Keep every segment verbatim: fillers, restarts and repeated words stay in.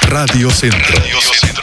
Radio Centro. Radio Centro.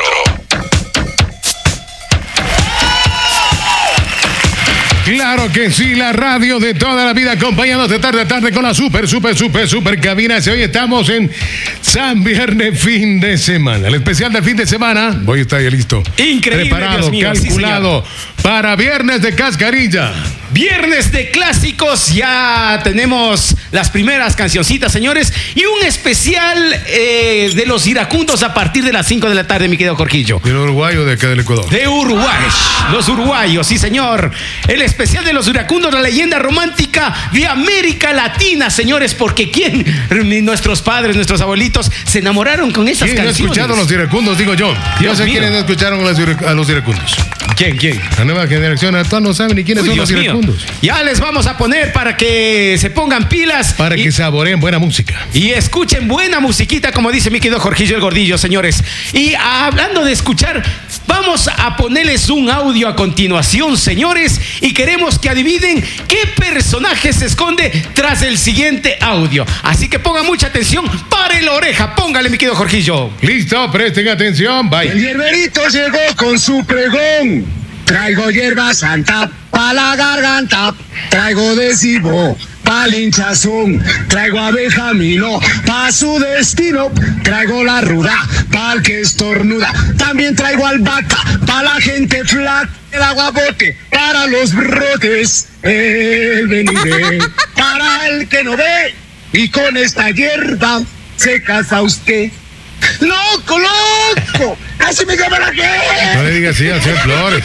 Claro que sí, la radio de toda la vida, acompañándote tarde a tarde con la super, super, super, super cabina. Hoy estamos en San Viernes, fin de semana. El especial del fin de semana, voy a estar ya listo. Increíble, preparado, Dios mío, calculado sí, para Viernes de Cascarilla. Viernes de clásicos, ya tenemos las primeras cancioncitas, señores, y un especial eh, de los iracundos a partir de las cinco de la tarde, mi querido Jorquillo. ¿Del uruguayo de acá del Ecuador? De Uruguay, los uruguayos, sí señor. El especial de los iracundos, la leyenda romántica de América Latina, señores, porque ¿quién? Nuestros padres, nuestros abuelitos se enamoraron con esas ¿Quién canciones? no escucharon los iracundos, digo yo? Yo Dios sé mío. quiénes no escucharon a los iracundos. ¿Quién, quién? La nueva generación actual no sabe ni quiénes Uy, son Dios los mío. iracundos. Ya les vamos a poner para que se pongan pilas. Para y, que saboreen buena música. y escuchen buena musiquita, como dice mi querido Jorgillo el Gordillo, señores. Y hablando de escuchar, vamos a ponerles un audio a continuación, señores. Y queremos que adivinen qué personaje se esconde tras el siguiente audio. Así que pongan mucha atención. Pare la oreja. Póngale, mi querido Jorgillo. Listo, presten atención. Bye. El hierberito llegó con su pregón. Traigo hierba santa pa' la garganta, traigo adhesivo pa' la hinchazón, traigo abeja mino pa' su destino, traigo la ruda pa' el que estornuda, también traigo albahaca pa' la gente flaca, el aguabote para los brotes, el venire para el que no ve, y con esta hierba se casa usted. ¡Loco, loco! ¡Así me llama la gente! No le digas así al señor Flores.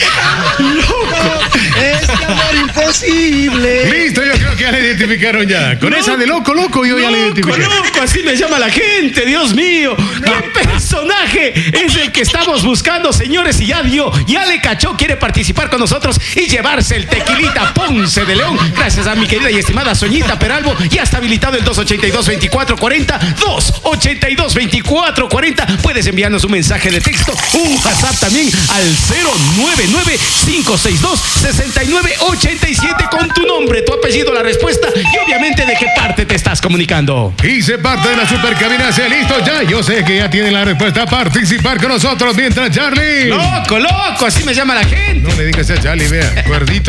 ¡Loco! ¡Este amor imposible! Listo, yo creo que ya le identificaron ya. Con Loco. esa de loco, loco, yo ya le Loco, identifiqué. loco, así me llama la gente, Dios mío. ¿Qué personaje es el que estamos buscando, señores? Y ya dio, ya le cachó, quiere participar con nosotros y llevarse el tequilita Ponce de León. Gracias a mi querida y estimada Soñita Peralbo. Ya está habilitado el dos ochenta y dos, veinticuatro cuarenta. dos ochenta y dos, veinticuatro cuarenta. Puedes enviarnos un mensaje de texto, un WhatsApp también al cero nueve nueve, cinco seis dos, seis nueve ocho siete con tu nombre, tu apellido, la respuesta y obviamente de qué parte te estás comunicando. Y se parte de la supercabina, ¿se listo ya? Yo sé que ya tienen la respuesta a participar con nosotros mientras Charlie. Loco, loco, así me llama la gente. No le digas a Charlie, vea, cuerdito.